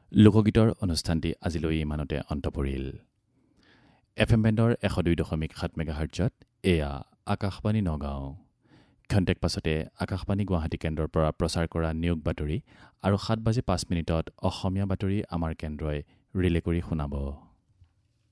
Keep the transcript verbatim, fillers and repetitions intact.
লোকগীতৰ অনুষ্ঠানটি আজিলৈ ইমানতে অন্ত পৰিল। এফ এম বেণ্ডৰ এশ দুই দশমিক সাত মেগাহাৰ্টজত এয়া আকাশবাণী নগাঁও। ক্ষন্তেক পাছতে আকাশবাণী গুৱাহাটী কেন্দ্ৰৰ পৰা প্ৰচাৰ কৰা নিয়োগ বাতৰি আৰু সাত বাজি পাঁচ মিনিটত অসমীয়া বাতৰি আমাৰ কেন্দ্ৰই ৰিলে কৰি শুনাব।